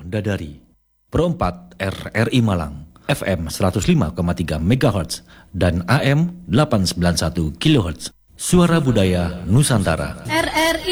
Dadari. Pro 4 RRI Malang, FM 105,3 MHz dan AM 891 kHz. Suara Budaya Nusantara. RRI